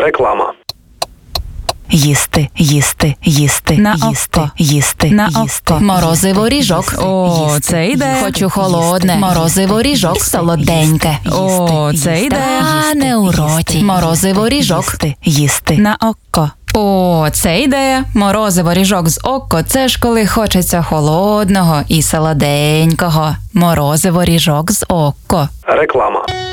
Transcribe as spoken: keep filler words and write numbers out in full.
Реклама. Їсти, їсти, їсти, На їсти, око. їсти, На їсти. око. Морозиво ріжок. О, це йде. Хочу холодне. Морозиво ріжок. Солоденьке. О, це йде. Стане у роті. Морозиво ріжок. Їсти, їсти. На око. О, це ідея. Морозиво ріжок з око – це ж коли хочеться холодного і солоденького. Морозиво ріжок з око. Реклама.